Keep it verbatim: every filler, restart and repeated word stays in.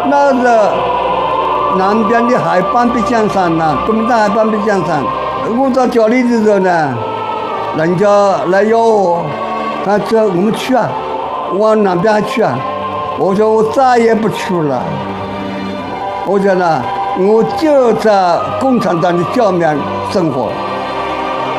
那个南边的海半壁江山呐、啊，国民党海半壁江山。我到家里的时候呢，人家来邀我，他说我们去啊，往南边去啊。我说我再也不去了。我说呢，我就在共产党的下面生活。